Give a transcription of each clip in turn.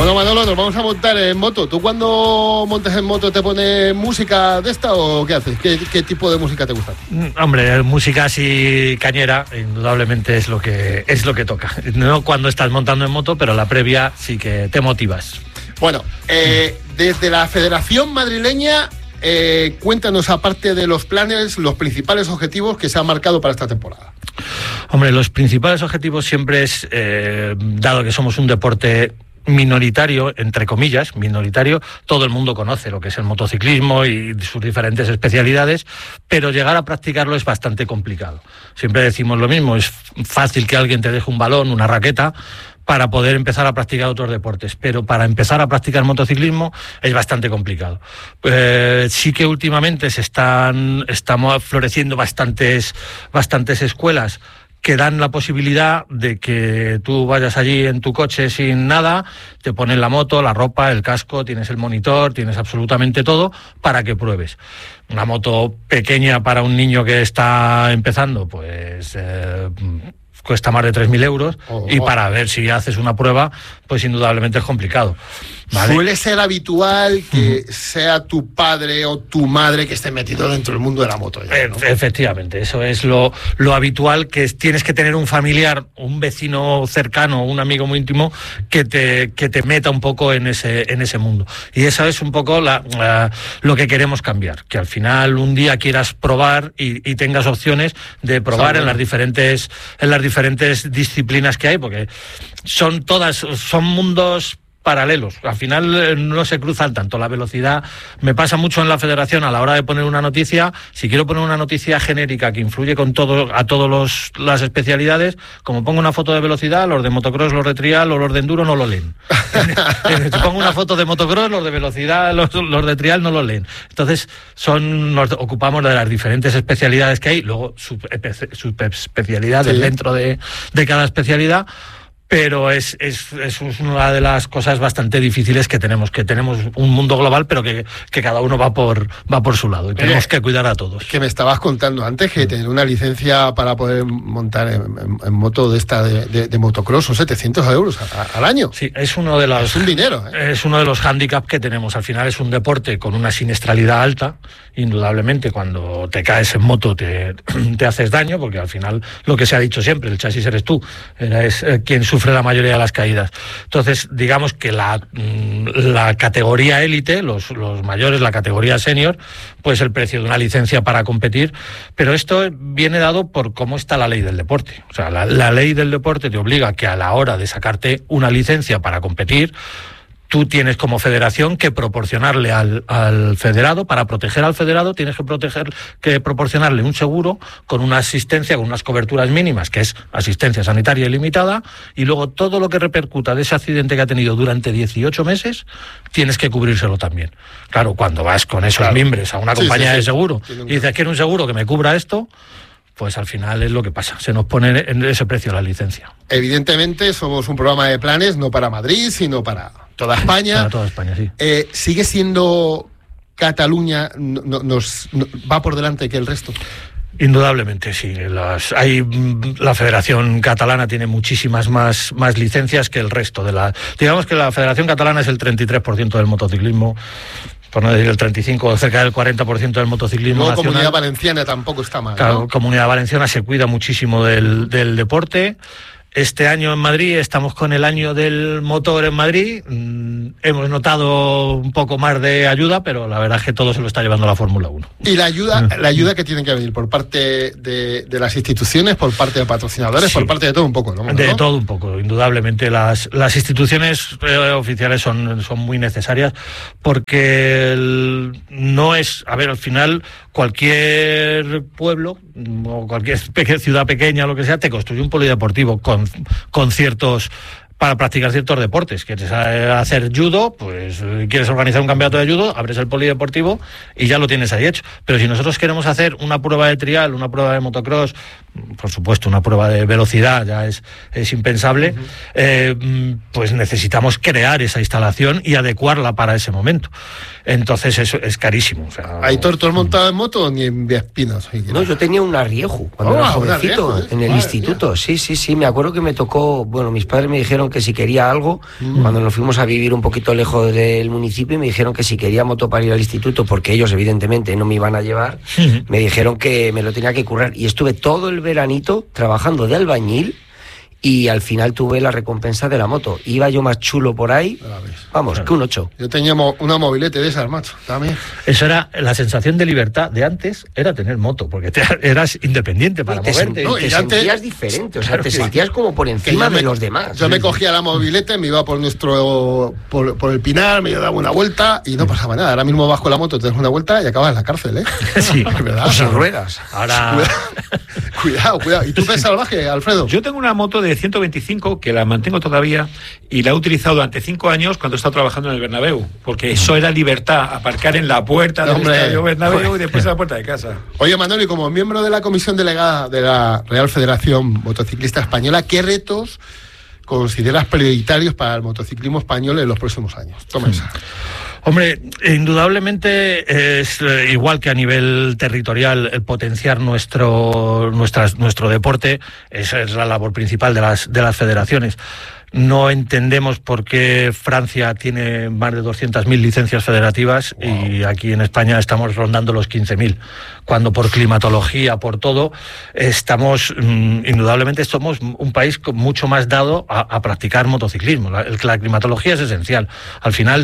Bueno, Manolo, nos vamos a montar en moto. ¿Tú cuando montas en moto te pones música de esta o qué haces? ¿Qué tipo de música te gusta? Hombre, música así cañera, indudablemente es lo que toca. No cuando estás montando en moto, pero la previa sí que te motivas. Bueno, desde la Federación Madrileña, cuéntanos, aparte de los planes, los principales objetivos que se han marcado para esta temporada. Hombre, los principales objetivos siempre es, dado que somos un deporte minoritario, entre comillas, minoritario, todo el mundo conoce lo que es el motociclismo y sus diferentes especialidades, pero llegar a practicarlo es bastante complicado. Siempre decimos lo mismo, es fácil que alguien te deje un balón, una raqueta, para poder empezar a practicar otros deportes, pero para empezar a practicar motociclismo es bastante complicado. Sí que últimamente estamos floreciendo bastantes escuelas que dan la posibilidad de que tú vayas allí en tu coche sin nada, te ponen la moto, la ropa, el casco, tienes el monitor, tienes absolutamente todo para que pruebes. Una moto pequeña para un niño que está empezando, pues cuesta más de 3.000 euros y para ver si haces una prueba, pues indudablemente es complicado, ¿vale? ¿Suele ser habitual que sea tu padre o tu madre que esté metido dentro del mundo de la moto ya, ¿no? Efectivamente, eso es lo habitual, que tienes que tener un familiar, un vecino cercano, un amigo muy íntimo que te meta un poco en ese mundo. Y eso es un poco lo que queremos cambiar, que al final un día quieras probar y tengas opciones de probar en las diferentes disciplinas que hay, porque son mundos paralelos, al final no se cruzan tanto. La velocidad me pasa mucho en la federación a la hora de poner una noticia. Si quiero poner una noticia genérica que influye a todas las especialidades, como pongo una foto de velocidad, los de motocross, los de trial o los de enduro no lo leen. Si pongo una foto de motocross, los de velocidad, los de trial no lo leen. Entonces nos ocupamos de las diferentes especialidades que hay, luego subespecialidades dentro de cada especialidad. Pero es una de las cosas bastante difíciles que tenemos un mundo global, pero que cada uno va por su lado y tenemos que cuidar a todos. Que me estabas contando antes que tener una licencia para poder montar en moto de esta de motocross son 700 euros al año. Sí, es uno de los... Es un dinero, ¿eh? Es uno de los hándicaps que tenemos. Al final es un deporte con una siniestralidad alta. Indudablemente, cuando te caes en moto te haces daño, porque al final, lo que se ha dicho siempre, el chasis eres tú, eres quien sufre la mayoría de las caídas. Entonces, digamos que la categoría élite, los mayores, la categoría senior, pues el precio de una licencia para competir, pero esto viene dado por cómo está la ley del deporte. O sea, la ley del deporte te obliga que a la hora de sacarte una licencia para competir, tú tienes como federación que proporcionarle al federado, para proteger al federado, tienes que proporcionarle un seguro con una asistencia, con unas coberturas mínimas, que es asistencia sanitaria ilimitada, y luego todo lo que repercuta de ese accidente que ha tenido durante 18 meses, tienes que cubrírselo también. Claro, cuando vas con esos mimbres a una compañía de seguro y dices, quiero un seguro que me cubra esto, pues al final es lo que pasa, se nos pone en ese precio la licencia. Evidentemente somos un programa de planes, no para Madrid, sino para toda España. Para toda España, sí. ¿Sigue siendo Cataluña, va por delante que el resto? Indudablemente, sí. La Federación Catalana tiene muchísimas más licencias que el resto de la... Digamos que la Federación Catalana es el 33% del motociclismo, por no decir el 35% o cerca del 40% del motociclismo nacional. Comunidad Valenciana tampoco está mal, claro, ¿no? Comunidad Valenciana se cuida muchísimo del deporte. Este año en Madrid estamos con el año del motor en Madrid. Hemos notado un poco más de ayuda, pero la verdad es que todo se lo está llevando la Fórmula 1. ¿Y la ayuda que tiene que venir por parte de las instituciones, por parte de patrocinadores, sí, por parte de todo un poco, ¿no? De todo un poco, indudablemente. Las instituciones oficiales son muy necesarias, porque no es... A ver, al final, cualquier pueblo o cualquier ciudad pequeña, lo que sea, te construye un polideportivo con ciertos... para practicar ciertos deportes. ¿Quieres hacer judo? Pues quieres organizar un campeonato de judo, abres el polideportivo y ya lo tienes ahí hecho. Pero si nosotros queremos hacer una prueba de trial, una prueba de motocross, por supuesto una prueba de velocidad, ya es impensable, pues necesitamos crear esa instalación y adecuarla para ese momento. Entonces eso es carísimo. O sea, ¿Aitor, tú has montado en moto o ni en Viespinos? No, yo tenía un Arriejo cuando era jovencito, en el instituto. Sí, me acuerdo que me tocó, bueno, mis padres me dijeron que si quería algo, cuando nos fuimos a vivir un poquito lejos del municipio, me dijeron que si quería moto para ir al instituto, porque ellos evidentemente no me iban a llevar, me dijeron que me lo tenía que currar, y estuve todo el veranito trabajando de albañil, y al final tuve la recompensa de la moto. Iba yo más chulo por ahí, vamos, claro, que un 8. Yo tenía una mobilete de esas, macho, también. Eso era la sensación de libertad de antes, era tener moto, porque eras independiente para moverte. Te sentías diferente, o sea, claro, te sentías como por encima de los demás. Yo me cogía la mobilete, me iba por el Pinar, me daba una vuelta y no pasaba nada. Ahora mismo bajo la moto, te das una vuelta y acabas en la cárcel, ¿eh? Sí, ¿verdad? O sin ruedas. Ahora... Cuidado. ¿Y tú ves salvaje, Alfredo? Yo tengo una moto de 125 que la mantengo todavía y la he utilizado durante 5 años cuando he estado trabajando en el Bernabéu, porque eso era libertad, aparcar en la puerta del Estadio Bernabéu y después en la puerta de casa. Oye, Manolo, y como miembro de la comisión delegada de la Real Federación Motociclista Española, ¿qué retos consideras prioritarios para el motociclismo español en los próximos años? Toma esa. Hombre, indudablemente es igual que a nivel territorial el potenciar nuestro deporte, esa es la labor principal de las federaciones. No entendemos por qué Francia tiene más de 200.000 licencias federativas y aquí en España estamos rondando los 15.000, cuando por climatología, por todo, indudablemente somos un país mucho más dado a practicar motociclismo. La climatología es esencial. Al final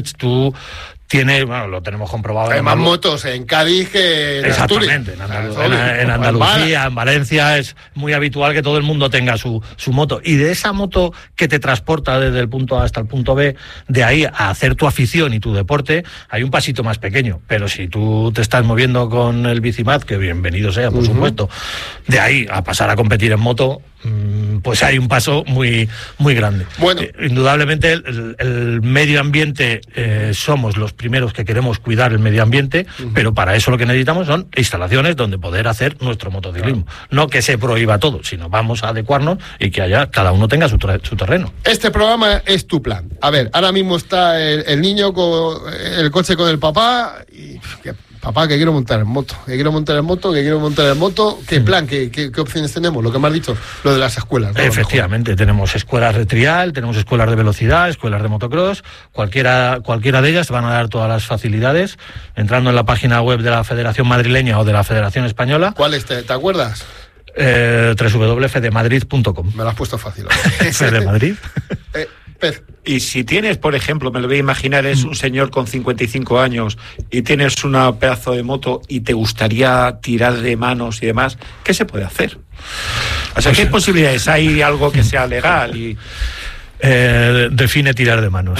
lo tenemos comprobado. Hay más motos en Cádiz que en Asturias. Exactamente, en Andalucía, en Valencia es muy habitual que todo el mundo tenga su moto. Y de esa moto que te transporta desde el punto A hasta el punto B, de ahí a hacer tu afición y tu deporte, hay un pasito más pequeño. Pero si tú te estás moviendo con el Bicimat, que bienvenido sea, por supuesto, de ahí a pasar a competir en moto, pues hay un paso muy, muy grande. Bueno, indudablemente el medio ambiente, somos los primeros que queremos cuidar el medio ambiente, pero para eso lo que necesitamos son instalaciones donde poder hacer nuestro motociclismo. Claro. No que se prohíba todo, sino vamos a adecuarnos y que cada uno tenga su terreno. Este programa es tu plan. A ver, ahora mismo está el niño con el coche con el papá y... Papá, que quiero montar en moto, ¿Qué plan, qué opciones tenemos? Lo que me has dicho, lo de las escuelas, ¿no? Efectivamente, tenemos escuelas de trial, tenemos escuelas de velocidad, escuelas de motocross, cualquiera de ellas van a dar todas las facilidades, entrando en la página web de la Federación Madrileña o de la Federación Española. ¿Cuál te acuerdas? www.fedemadrid.com. Me lo has puesto fácil. Fede Madrid. Y si tienes, por ejemplo, me lo voy a imaginar, es un señor con 55 años y tienes una pedazo de moto y te gustaría tirar de manos y demás, ¿qué se puede hacer? O sea, ¿qué posibilidades? ¿Hay algo que sea legal? Define tirar de manos.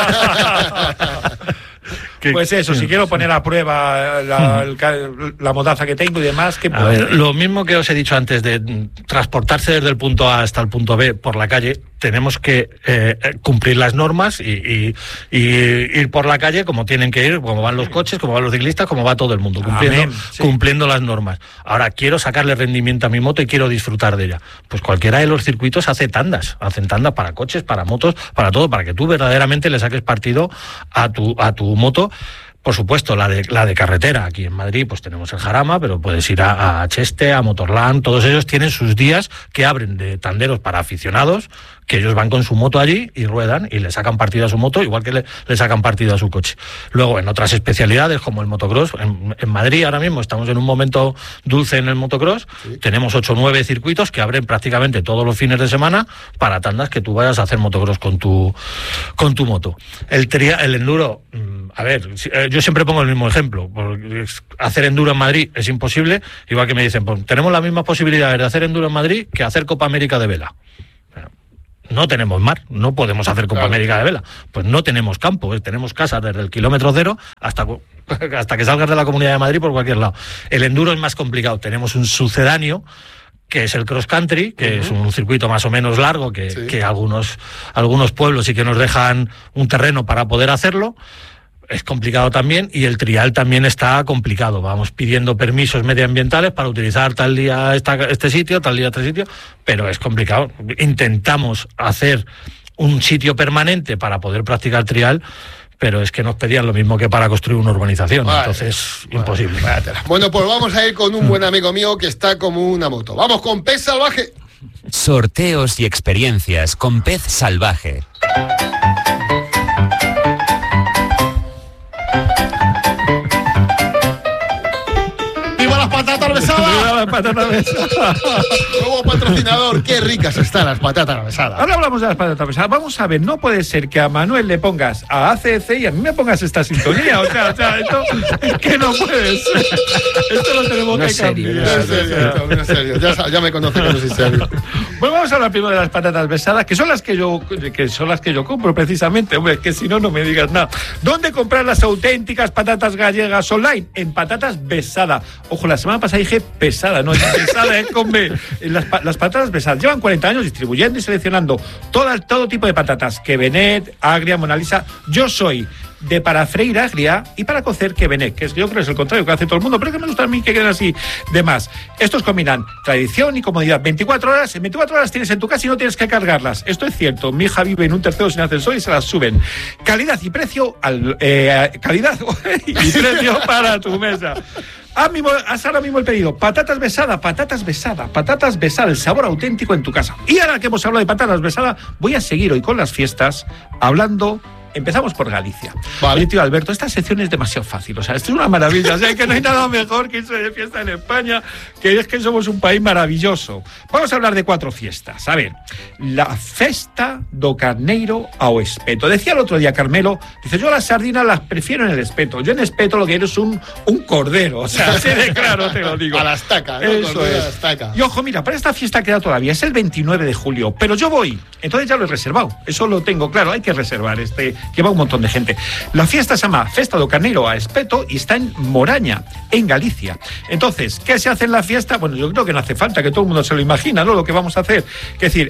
Pues eso, si quiero poner a prueba la modaza que tengo y demás, ¿qué puedo hacer? Lo mismo que os he dicho antes de transportarse desde el punto A hasta el punto B por la calle, tenemos que cumplir las normas y ir por la calle como tienen que ir, como van los coches, como van los ciclistas, como va todo el mundo, cumpliendo las normas. Ahora, quiero sacarle rendimiento a mi moto y quiero disfrutar de ella. Pues cualquiera de los circuitos hacen tandas para coches, para motos, para todo, para que tú verdaderamente le saques partido a tu moto. Por supuesto, la de carretera. Aquí en Madrid pues tenemos el Jarama, pero puedes ir a Cheste, a Motorland. Todos ellos tienen sus días que abren de tanderos para aficionados, que ellos van con su moto allí y ruedan y le sacan partido a su moto, igual que le sacan partido a su coche. Luego, en otras especialidades como el motocross, en Madrid ahora mismo estamos en un momento dulce en el motocross. Sí. Tenemos 8 o 9 circuitos que abren prácticamente todos los fines de semana para tandas que tú vayas a hacer motocross con tu moto. El enduro, a ver, yo siempre pongo el mismo ejemplo. Hacer enduro en Madrid es imposible, igual que me dicen, pues tenemos las mismas posibilidades de hacer enduro en Madrid que hacer Copa América de vela. No tenemos mar, no podemos hacer Copa América de vela. Pues no tenemos campo, tenemos casas desde el kilómetro cero hasta que salgas de la Comunidad de Madrid por cualquier lado. El enduro es más complicado. Tenemos un sucedáneo que es el cross country, que es un circuito más o menos largo que algunos pueblos sí que nos dejan un terreno para poder hacerlo. Es complicado también, y el trial también está complicado. Vamos pidiendo permisos medioambientales para utilizar tal día este sitio, tal día este sitio, pero es complicado. Intentamos hacer un sitio permanente para poder practicar trial, pero es que nos pedían lo mismo que para construir una urbanización, entonces imposible. Bueno, pues vamos a ir con un buen amigo mío que está como una moto. Vamos con Pez Salvaje. Sorteos y experiencias con Pez Salvaje. ¡Viva las patatas besadas! ¡Viva las patatas besadas! Como patrocinador, qué ricas están las patatas besadas. Ahora hablamos de las patatas besadas. Vamos a ver, no puede ser que a Manuel le pongas a ACC y a mí me pongas esta sintonía. O sea, esto es que no puede ser. Esto lo tenemos No que es serio, cambiar. No es serio. Ya me conoce que no soy serio. Bueno, vamos a hablar primero de las patatas besadas, que son las que yo compro precisamente. Hombre, que si no, no me digas nada. ¿Dónde comprar las auténticas patatas gallegas online? En Patatas Besada. Ojo, la semana pasada dije pesada, no es pesada, es con B. Las patatas besadas llevan 40 años distribuyendo y seleccionando todo tipo de patatas. Quevenet, agria, Mona Lisa. Yo soy de para freír agria y para cocer Quevenet, que yo creo que es el contrario que hace todo el mundo, pero que me gusta a mí que queden así de más. Estos combinan tradición y comodidad. 24 horas, en 24 horas tienes en tu casa y no tienes que cargarlas. Esto es cierto. Mi hija vive en un tercero sin ascensor y se las suben. Calidad y precio calidad y precio para tu mesa. Haz ahora mismo el pedido. Patatas besada, el sabor auténtico en tu casa. Y ahora que hemos hablado de patatas besada, voy a seguir hoy con las fiestas hablando. Empezamos por Galicia. Vale. Oye, tío Alberto, esta sección es demasiado fácil. O sea, esto es una maravilla. O sea, que no hay nada mejor que irse de fiesta en España, que es que somos un país maravilloso. Vamos a hablar de 4 fiestas. A ver, la Festa do Carneiro ao Espeto. Decía el otro día Carmelo, dice, yo las sardinas las prefiero en el espeto. Yo en espeto lo que quiero es un cordero. O sea, así de claro te lo digo. A la estaca, ¿no? Eso es. A la estaca. Y ojo, mira, para esta fiesta queda todavía, es el 29 de julio, pero yo voy, entonces ya lo he reservado. Eso lo tengo claro, hay que reservar que va un montón de gente. La fiesta se llama Festa do Carneiro a Espeto y está en Moraña, en Galicia. Entonces, ¿qué se hace en la fiesta? Bueno, yo creo que no hace falta, que todo el mundo se lo imagina, ¿no? Lo que vamos a hacer. Es decir,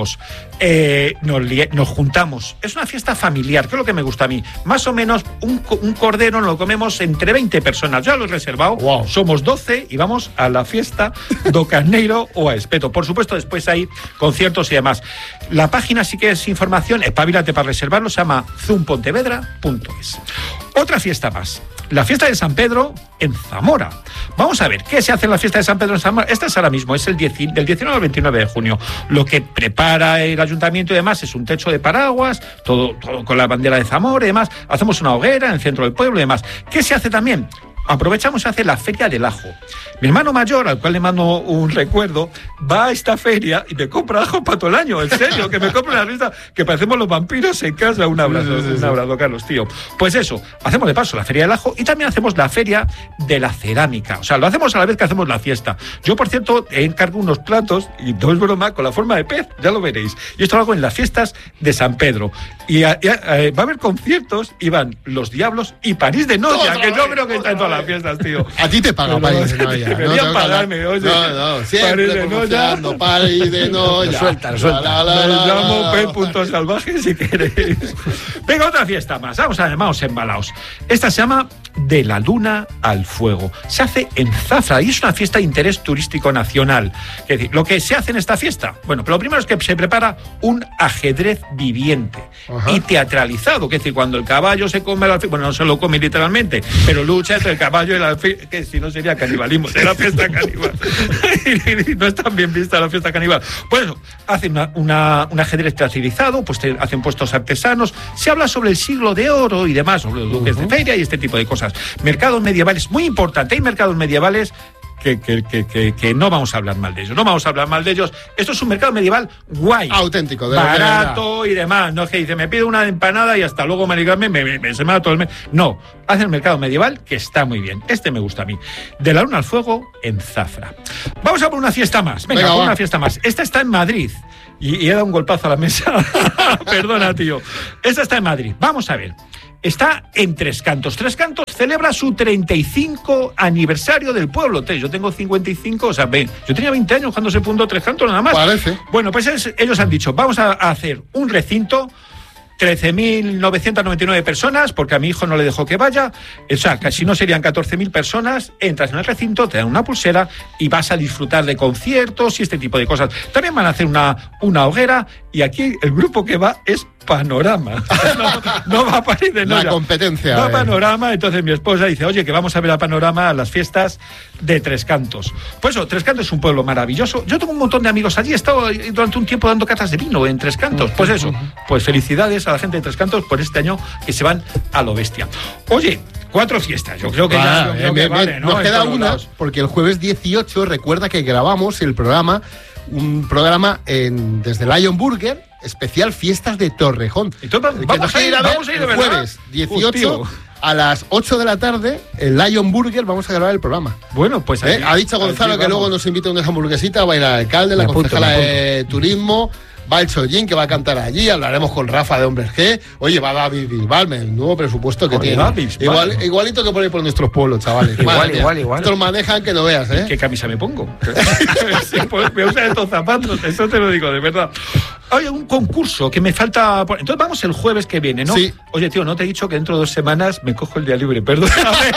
nos juntamos. Es una fiesta familiar, que es lo que me gusta a mí. Más o menos un cordero nos lo comemos entre 20 personas. Ya lo he reservado. Wow. Somos 12 y vamos a la fiesta do Carneiro o a Espeto. Por supuesto, después hay conciertos y demás. La página, si quieres información, espabilate para reservarlo, se llama zoompontevedra.es. Otra fiesta más. La fiesta de San Pedro en Zamora. Vamos a ver, ¿qué se hace en la fiesta de San Pedro en Zamora? Esta es ahora mismo, es del 19 al 29 de junio. Lo que prepara el ayuntamiento y demás es un techo de paraguas, todo con la bandera de Zamora y demás. Hacemos una hoguera en el centro del pueblo y demás. ¿Qué se hace también? Aprovechamos y hace la Feria del Ajo. Mi hermano mayor, al cual le mando un recuerdo, va a esta feria y me compra ajo para todo el año. En serio, que me compra una risa que parecemos los vampiros en casa. Un abrazo, un abrazo, Carlos, tío. Pues eso, hacemos de paso la Feria del Ajo y también hacemos la Feria de la Cerámica. O sea, lo hacemos a la vez que hacemos la fiesta. Yo, por cierto, encargo unos platos, y no es broma, con la forma de pez, ya lo veréis. Y esto lo hago en las fiestas de San Pedro. Y va a haber conciertos y van Los Diablos y París de Noia, que yo creo que está en todas las fiestas, tío. A ti te paga París de Noia. Deberían pagarme, oye. No, siempre París de Noia. París de Noia. Suelta. Me llamo P.Salvaje si queréis. Venga, otra fiesta más. Vamos embalaos. Esta se llama De la Luna al Fuego. Se hace en Zafra y es una fiesta de interés turístico nacional. Es decir, lo que se hace en esta fiesta, bueno, pero lo primero es que se prepara un ajedrez viviente. Ajá. Y teatralizado, que es decir, cuando el caballo se come el alfil, bueno, no se lo come literalmente, pero lucha entre el caballo y el alfil, que si no sería canibalismo, será fiesta caníbal. Y no es tan bien vista la fiesta caníbal. Pues eso, hacen un ajedrez teatralizado, pues hacen puestos artesanos, se habla sobre el siglo de oro y demás, sobre los duques de feria y este tipo de cosas. Mercados medievales, muy importante, hay mercados medievales que no vamos a hablar mal de ellos. No vamos a hablar mal de ellos. Esto es un mercado medieval guay. Auténtico. Barato y demás. No es que dice, me pido una empanada y hasta luego se me da todo el mes. No, hacen el mercado medieval que está muy bien. Este me gusta a mí. De la Luna al Fuego en Zafra. Vamos a por una fiesta más. Venga, por una fiesta más. Esta está en Madrid. Y he dado un golpazo a la mesa. Perdona, tío. Esta está en Madrid. Vamos a ver. Está en Tres Cantos. Tres Cantos celebra su 35 aniversario del pueblo. Yo tengo 55, o sea, yo tenía 20 años cuando se fundó Tres Cantos, nada más. Parece. Bueno, pues ellos han dicho, vamos a hacer un recinto, 13.999 personas, porque a mi hijo no le dejó que vaya. O sea, casi no serían 14.000 personas. Entras en el recinto, te dan una pulsera y vas a disfrutar de conciertos y este tipo de cosas. También van a hacer una hoguera y aquí el grupo que va es Panorama. No va a parir de la competencia. No Panorama. Entonces mi esposa dice, oye, que vamos a ver a Panorama a las fiestas de Tres Cantos. Pues eso, Tres Cantos es un pueblo maravilloso. Yo tengo un montón de amigos allí. He estado durante un tiempo dando catas de vino en Tres Cantos. Pues eso, pues felicidades a la gente de Tres Cantos por este año que se van a lo bestia. Oye, 4 fiestas. Yo creo que vale, ¿no? Nos queda una, porque el jueves 18 recuerda que grabamos un programa desde Lion Burger, especial Fiestas de Torrejón. Entonces, vamos a ir de verdad. Jueves 18 a las 8 de la tarde, en Lion Burger vamos a grabar el programa. Bueno, pues ha dicho Gonzalo que luego nos invita a una hamburguesita, va a ir el alcalde, la concejala de turismo, va el Chollín, que va a cantar allí, hablaremos con Rafa de Hombres G. Oye, va David Bisbal, el nuevo presupuesto que tiene. Igualito que por ahí por nuestros pueblos, chavales. Igual. Estos manejan que no veas, ¿eh? ¿Qué camisa me pongo? Sí, pues me usan estos zapatos, eso te lo digo, de verdad. Oye, un concurso que me falta... Entonces vamos el jueves que viene, ¿no? Sí. Oye, tío, no te he dicho que dentro de 2 semanas me cojo el día libre, perdóname.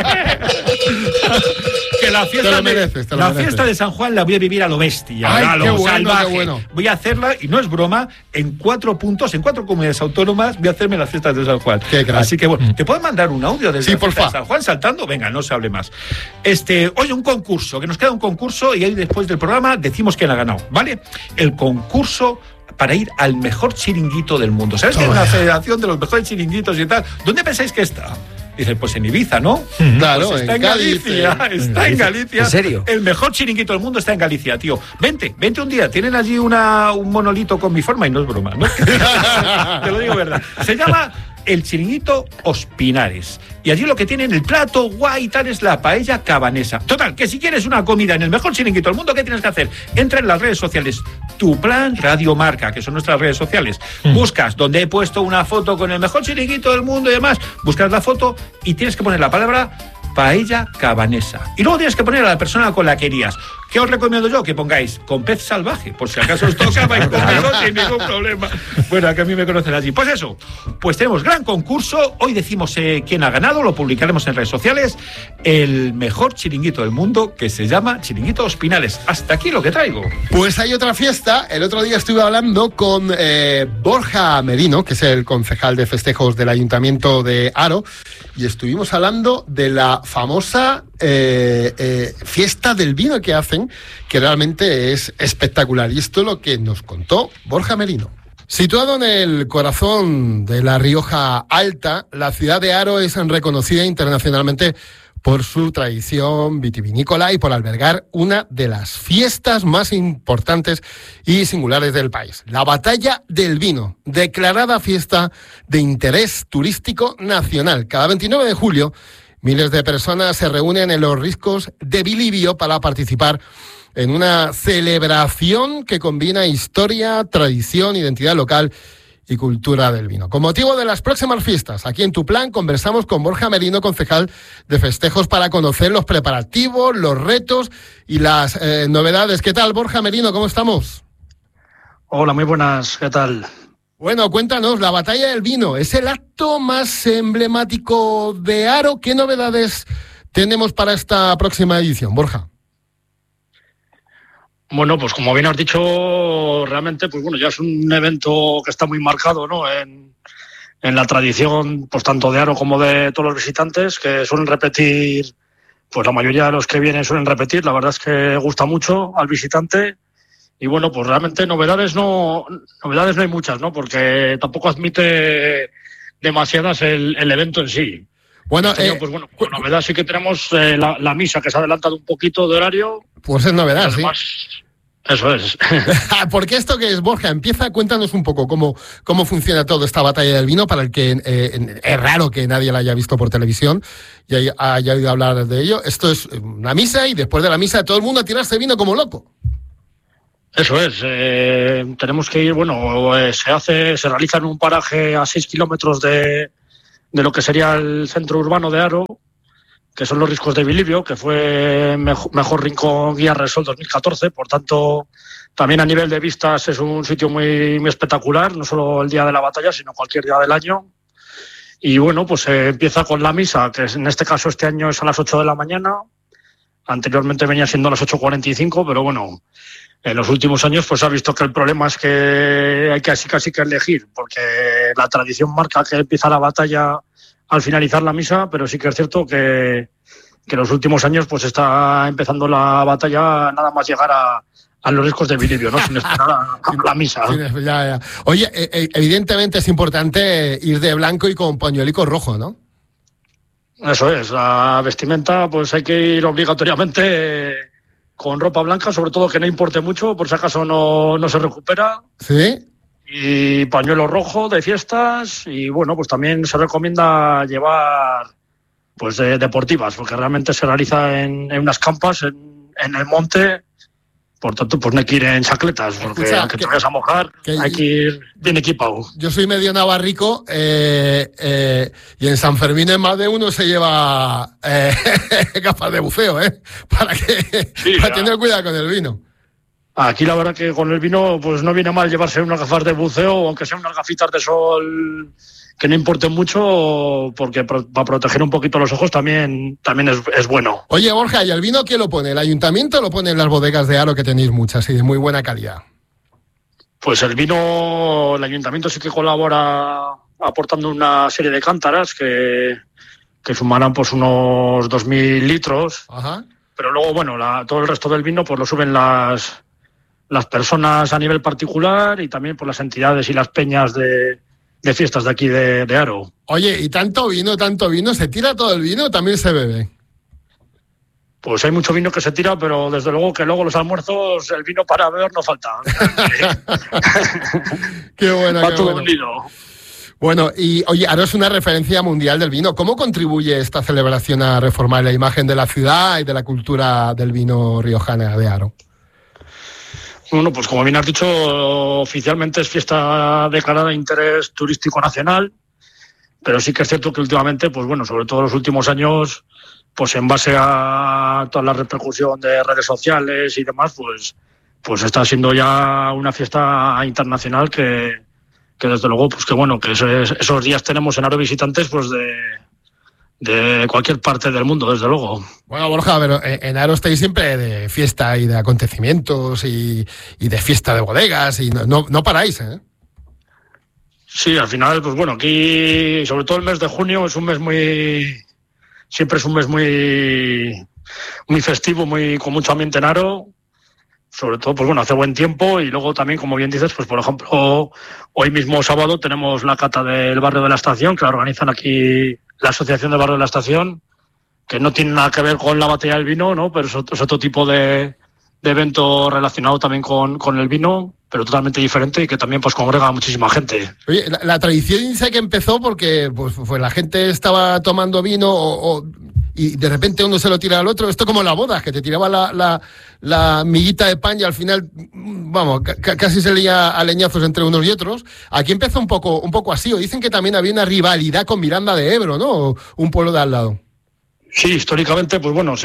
Que la fiesta de San Juan la voy a vivir a lo bestia. Ay, a lo salvaje. Qué bueno. Voy a hacerla, y no es broma, en 4 puntos, en 4 comunidades autónomas voy a hacerme las fiestas de San Juan. Así que bueno, ¿te puedo mandar un audio desde la fiesta de San Juan saltando? Venga, no se hable más. Oye, un concurso, que nos queda un concurso y ahí después del programa decimos quién ha ganado, ¿vale? El concurso para ir al mejor chiringuito del mundo. ¿Sabes que hay una federación de los mejores chiringuitos y tal? ¿Dónde pensáis que está? Dice, pues en Ibiza, ¿no? Claro, pues está en Galicia. Está en Galicia. ¿En serio? El mejor chiringuito del mundo está en Galicia, tío. Vente un día. Tienen allí un monolito con mi forma y no es broma, ¿no? Te lo digo verdad. Se llama el Chiringuito Ospinares. Y allí lo que tienen, el plato guay y tal, es la paella cabanesa. Total, que si quieres una comida en el mejor chiringuito del mundo, ¿qué tienes que hacer? Entra en las redes sociales Tu Plan Radio Marca, que son nuestras redes sociales. Buscas donde he puesto una foto con el mejor chiringuito del mundo y demás. Buscas la foto y tienes que poner la palabra paella cabanesa. Y luego tienes que poner a la persona con la que irías. ¿Qué os recomiendo yo? Que pongáis con pez salvaje, por si acaso os toca, vais conmigo sin ningún problema. Bueno, que a mí me conocen allí. Pues eso, pues tenemos gran concurso. Hoy decimos quién ha ganado, lo publicaremos en redes sociales. El mejor chiringuito del mundo, que se llama Chiringuito Ospinares. Hasta aquí lo que traigo. Pues hay otra fiesta. El otro día estuve hablando con Borja Merino, que es el concejal de festejos del Ayuntamiento de Haro, y estuvimos hablando de la famosa fiesta del vino que hacen, que realmente es espectacular. Y esto es lo que nos contó Borja Merino. Situado en el corazón de la Rioja Alta, la ciudad de Haro es reconocida internacionalmente por su tradición vitivinícola y por albergar una de las fiestas más importantes y singulares del país, la Batalla del Vino, declarada fiesta de interés turístico nacional. Cada 29 de julio, miles de personas se reúnen en los riscos de Bilibio para participar en una celebración que combina historia, tradición, identidad local y cultura del vino. Con motivo de las próximas fiestas, aquí en Tu Plan conversamos con Borja Merino, concejal de festejos, para conocer los preparativos, los retos y las novedades. ¿Qué tal, Borja Merino? ¿Cómo estamos? Hola, muy buenas. ¿Qué tal? Bueno, cuéntanos, la Batalla del Vino es el acto más emblemático de Haro. ¿Qué novedades tenemos para esta próxima edición, Borja? Bueno, pues como bien has dicho, realmente, pues bueno, ya es un evento que está muy marcado, ¿no? En la tradición, pues tanto de Haro como de todos los visitantes, que suelen repetir, pues la mayoría de los que vienen suelen repetir. La verdad es que gusta mucho al visitante. Y bueno, pues realmente novedades no hay muchas, ¿no? Porque tampoco admite demasiadas el evento en sí. Bueno, pues novedad sí que tenemos la misa, que se ha adelantado un poquito de horario. Pues es novedad, además, sí. Eso es. Porque esto que es, Borja, cuéntanos un poco cómo funciona toda esta Batalla del Vino, para el que es raro que nadie la haya visto por televisión y haya oído hablar de ello. Esto es una misa y después de la misa todo el mundo a tirarse vino como loco. Eso es. Tenemos que ir, se realiza en un paraje a 6 kilómetros de lo que sería el centro urbano de Haro, que son los riscos de Bilibio, que fue mejor rincón Guía Resol 2014. Por tanto, también a nivel de vistas es un sitio muy, muy espectacular, no solo el día de la batalla, sino cualquier día del año. Y bueno, pues empieza con la misa, que en este caso este año es a las 8 de la mañana. Anteriormente venía siendo a las 8:45, pero bueno, en los últimos años pues se ha visto que el problema es que hay casi que elegir, porque la tradición marca que empieza la batalla al finalizar la misa, pero sí que es cierto que en los últimos años pues está empezando la batalla nada más llegar a los riscos de Bilibio, ¿no? Sin esperar a la misa. Ya. Oye, evidentemente es importante ir de blanco y con pañuelico rojo, ¿no? Eso es, la vestimenta pues hay que ir obligatoriamente con ropa blanca, sobre todo que no importe mucho, por si acaso no se recupera. Sí. Y pañuelo rojo de fiestas, y bueno, pues también se recomienda llevar pues deportivas, porque realmente se realiza en unas campas en el monte. Por tanto, pues no hay que ir en chacletas, porque aunque te vayas a mojar, hay que ir bien equipado. Yo soy medio navarrico y en San Fermín en más de uno se lleva gafas de buceo, para tener cuidado con el vino. Aquí la verdad que con el vino pues no viene mal llevarse unas gafas de buceo, aunque sean unas gafitas de sol que no importen mucho, porque para proteger un poquito los ojos también es bueno. Oye, Borja, ¿y el vino quién lo pone? ¿El ayuntamiento o lo pone en las bodegas de Haro, que tenéis muchas y de muy buena calidad? Pues el vino, el ayuntamiento sí que colabora aportando una serie de cántaras que sumarán pues unos 2.000 litros. Ajá. Pero luego, bueno, todo el resto del vino pues lo suben las personas a nivel particular y también por las entidades y las peñas de fiestas de aquí de Haro. Oye, ¿y tanto vino? ¿Se tira todo el vino o también se bebe? Pues hay mucho vino que se tira, pero desde luego que luego los almuerzos, el vino para beber no falta. Qué bueno, va qué todo bueno. unido. Bueno, y oye, Haro es una referencia mundial del vino. ¿Cómo contribuye esta celebración a reformar la imagen de la ciudad y de la cultura del vino riojana de Haro? Bueno, pues como bien has dicho, oficialmente es fiesta declarada de interés turístico nacional, pero sí que es cierto que últimamente, pues bueno, sobre todo en los últimos años, pues en base a toda la repercusión de redes sociales y demás, pues está siendo ya una fiesta internacional que desde luego, pues que bueno, que esos días tenemos en Haro visitantes, pues de cualquier parte del mundo, desde luego. Bueno, Borja, pero en Haro estáis siempre de fiesta y de acontecimientos y de fiesta de bodegas y no paráis, ¿eh? Sí, al final, pues bueno, aquí, sobre todo el mes de junio, es un mes siempre es un mes muy festivo, con mucho ambiente en Haro. Sobre todo, pues bueno, hace buen tiempo y luego también, como bien dices, pues por ejemplo, hoy mismo sábado tenemos la cata del Barrio de la Estación, que la organizan aquí la Asociación del Barrio de la Estación, que no tiene nada que ver con la batalla del vino, ¿no? Pero es otro tipo de evento relacionado también con el vino, pero totalmente diferente y que también pues congrega a muchísima gente. Oye, la tradición dice que empezó porque pues la gente estaba tomando vino y de repente uno se lo tira al otro. Esto como la boda, que te tiraba la miguita de pan y al final, vamos, casi se leía a leñazos entre unos y otros. Aquí empezó un poco así. O dicen que también había una rivalidad con Miranda de Ebro, ¿no? Un pueblo de al lado. Sí, históricamente, pues bueno,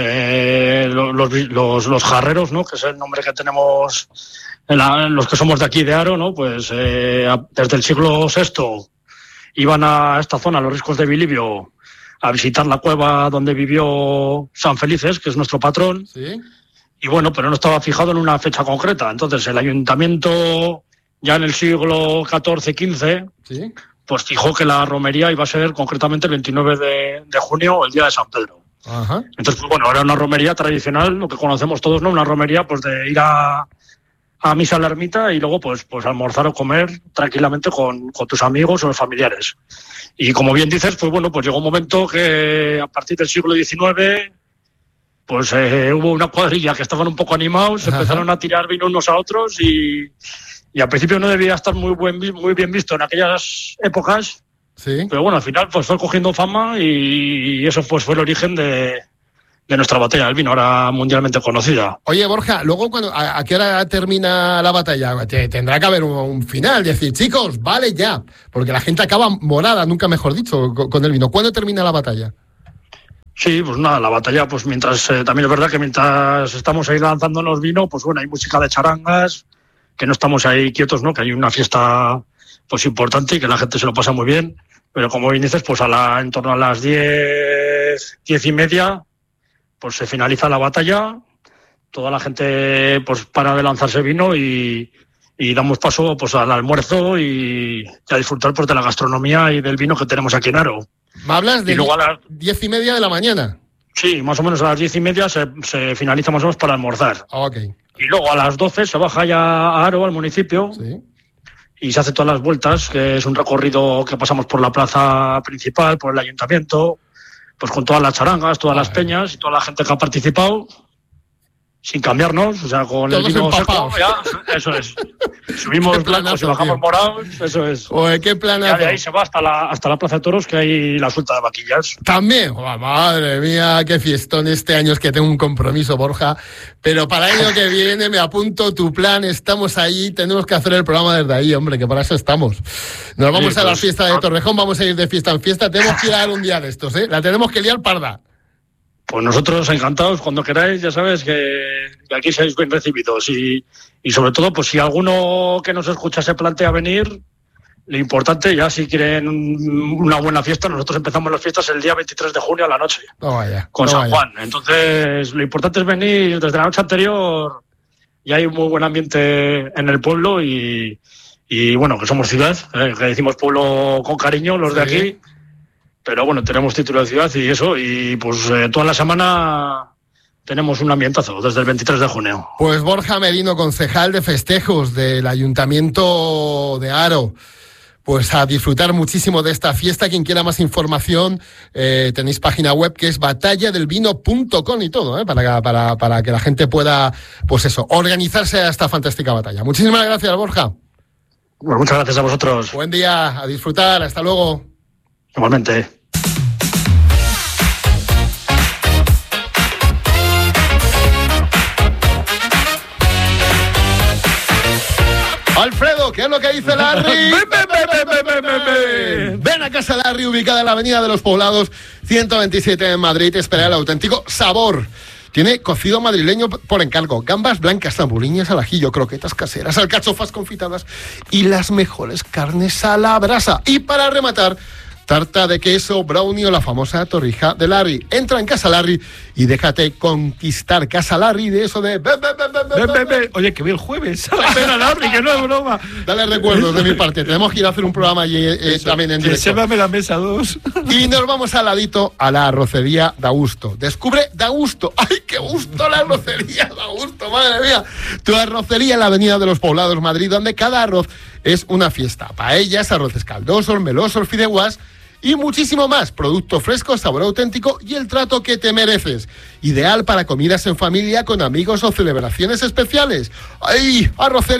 los jarreros, ¿no? Que es el nombre que tenemos los que somos de aquí de Haro, ¿no? Pues desde el siglo VI iban a esta zona, a los riscos de Bilibio, a visitar la cueva donde vivió San Felices, que es nuestro patrón. Sí. Y bueno, pero no estaba fijado en una fecha concreta. Entonces el ayuntamiento, ya en el siglo XIV-XV, ¿sí?, pues fijó que la romería iba a ser concretamente el 29 de junio, el día de San Pedro. Ajá. Entonces, pues bueno, era una romería tradicional, lo que conocemos todos, ¿no? Una romería pues de ir a misa a la ermita y luego pues almorzar o comer tranquilamente con tus amigos o los familiares. Y como bien dices, pues bueno, pues llegó un momento que a partir del siglo XIX pues hubo una cuadrilla que estaban un poco animados, empezaron a tirar vino unos a otros y al principio no debía estar muy bien visto en aquellas épocas. Sí. Pero bueno, al final pues fue cogiendo fama y eso pues fue el origen de nuestra batalla del vino, ahora mundialmente conocida. Oye, Borja, luego ¿a qué hora termina la batalla? Tendrá que haber un final, decir, chicos, vale ya, porque la gente acaba morada, nunca mejor dicho, con el vino. ¿Cuándo termina la batalla? Sí, pues nada, la batalla, pues mientras, también es verdad que mientras estamos ahí lanzándonos vino, pues bueno, hay música de charangas, que no estamos ahí quietos, ¿no? Que hay una fiesta pues importante y que la gente se lo pasa muy bien, pero como bien dices, pues en torno a las 10:30, pues se finaliza la batalla, toda la gente pues para de lanzarse vino y damos paso pues al almuerzo y a disfrutar pues de la gastronomía y del vino que tenemos aquí en Haro. ¿Me hablas de luego a las 10:30 de la mañana? Sí, más o menos a las 10:30 se finaliza más o menos para almorzar. Ok. Y luego a las 12 se baja ya a Haro, al municipio, Sí. y se hace todas las vueltas, que es un recorrido que pasamos por la plaza principal, por el ayuntamiento, pues con todas las charangas, todas las peñas y toda la gente que ha participado, sin cambiarnos, o sea, con todos el vino empapados. seco, ya, eso es. Subimos blancos y bajamos morados, eso es. Oye, qué planazo. Ya de ahí se va hasta la Plaza de Toros, que hay la suelta de vaquillas. También, madre mía, qué fiestón este año, es que tengo un compromiso, Borja, pero para el año que viene me apunto tu plan, estamos ahí, tenemos que hacer el programa desde ahí, hombre, que para eso estamos. Nos vamos a la fiesta de Torrejón, vamos a ir de fiesta en fiesta, tenemos que ir a dar un día de estos, la tenemos que liar parda. Pues nosotros encantados, cuando queráis, ya sabes que aquí seáis bien recibidos y sobre todo, pues si alguno que nos escucha se plantea venir, lo importante, ya si quieren una buena fiesta, nosotros empezamos las fiestas el día 23 de junio a la noche, con San Juan. Entonces, lo importante es venir desde la noche anterior, y hay un muy buen ambiente en el pueblo y bueno, que somos ciudad, que decimos pueblo con cariño, los de aquí. Pero bueno, tenemos título de ciudad y eso, y pues toda la semana tenemos un ambientazo desde el 23 de junio. Pues Borja Merino, concejal de festejos del Ayuntamiento de Haro, pues a disfrutar muchísimo de esta fiesta. Quien quiera más información, tenéis página web que es batalladelvino.com y todo, para que la gente pueda, pues eso, organizarse a esta fantástica batalla. Muchísimas gracias, Borja. Bueno, muchas gracias a vosotros. Buen día, a disfrutar, hasta luego. Igualmente. Alfredo, ¿qué es lo que dice Larry? Ven a Casa Larry, ubicada en la Avenida de los Poblados, 127 en Madrid. Espera el auténtico sabor. Tiene cocido madrileño por encargo, gambas blancas, tamburiñas al ajillo, croquetas caseras, alcachofas confitadas y las mejores carnes a la brasa. Y para rematar, tarta de queso, brownie o la famosa torrija de Larry. Entra en Casa Larry y déjate conquistar. Casa Larry de eso de... Oye, que vi el jueves. Ven a Larry, que no es broma. Dale recuerdos de mi parte. Tenemos que ir a hacer un programa allí también en directo. Sérvame la mesa 2. Y nos vamos al ladito a la arrocería Dagusto. Descubre Dagusto. ¡Ay, qué gusto la arrocería Dagusto! ¡Madre mía! Tu arrocería en la Avenida de los Poblados, Madrid, donde cada arroz es una fiesta. Paellas, arroces caldosos, melosos, fideuás y muchísimo más. Producto fresco, sabor auténtico y el trato que te mereces. Ideal para comidas en familia, con amigos o celebraciones especiales. ¡Ay!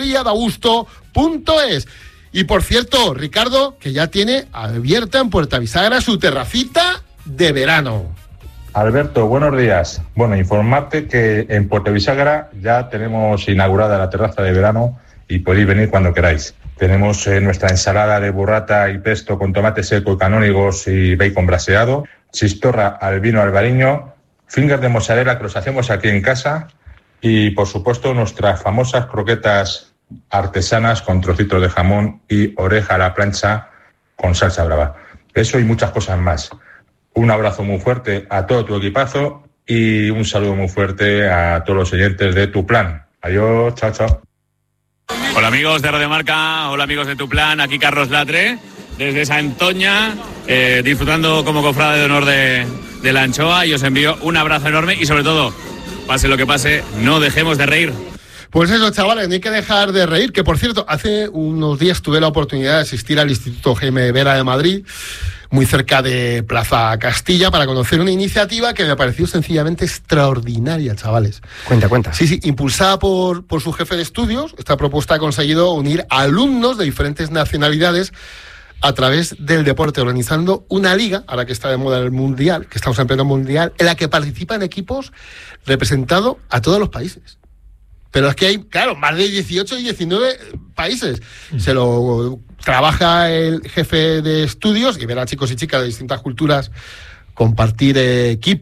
Arroceríadagusto.es. Y por cierto, Ricardo, que ya tiene abierta en Puerta Bisagra su terracita de verano. Alberto, buenos días. Bueno, informarte que en Puerta Bisagra ya tenemos inaugurada la terraza de verano y podéis venir cuando queráis. Tenemos nuestra ensalada de burrata y pesto con tomate seco y canónigos y bacon braseado, chistorra al vino albariño, fingers de mozzarella que los hacemos aquí en casa y, por supuesto, nuestras famosas croquetas artesanas con trocitos de jamón y oreja a la plancha con salsa brava. Eso y muchas cosas más. Un abrazo muy fuerte a todo tu equipazo y un saludo muy fuerte a todos los oyentes de Tu Plan. Adiós, chao, chao. Hola amigos de Radio Marca, hola amigos de Tu Plan, aquí Carlos Latre, desde Santoña, disfrutando como cofrade de honor de la anchoa, y os envío un abrazo enorme y sobre todo, pase lo que pase, no dejemos de reír. Pues eso, chavales, no hay que dejar de reír, que por cierto, hace unos días tuve la oportunidad de asistir al Instituto Jaime Vera de Madrid, muy cerca de Plaza Castilla, para conocer una iniciativa que me pareció sencillamente extraordinaria, chavales. Cuenta. Sí, impulsada por su jefe de estudios, esta propuesta ha conseguido unir alumnos de diferentes nacionalidades a través del deporte, organizando una liga, ahora que está de moda el mundial, que estamos en pleno mundial, en la que participan equipos representando a todos los países. Pero es que hay, claro, más de 18 y 19 países. Se lo trabaja el jefe de estudios y ver a chicos y chicas de distintas culturas compartir equipo.